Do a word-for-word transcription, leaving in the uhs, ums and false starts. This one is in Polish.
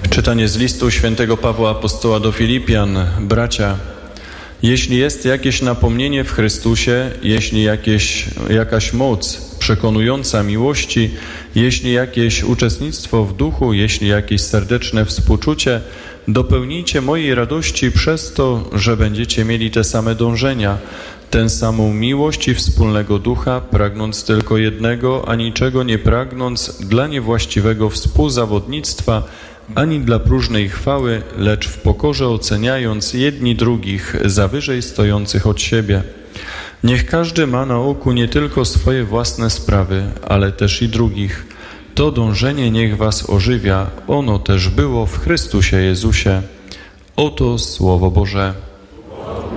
Czytanie z listu świętego Pawła Apostoła do Filipian. Bracia, jeśli jest jakieś napomnienie w Chrystusie, jeśli jakieś, jakaś moc przekonująca miłości, jeśli jakieś uczestnictwo w duchu, jeśli jakieś serdeczne współczucie, dopełnijcie mojej radości przez to, że będziecie mieli te same dążenia, tę samą miłość i wspólnego ducha, pragnąc tylko jednego, a niczego nie pragnąc dla niewłaściwego współzawodnictwa, ani dla próżnej chwały, lecz w pokorze oceniając jedni drugich za wyżej stojących od siebie. Niech każdy ma na oku nie tylko swoje własne sprawy, ale też i drugich. To dążenie niech was ożywia, ono też było w Chrystusie Jezusie. Oto Słowo Boże.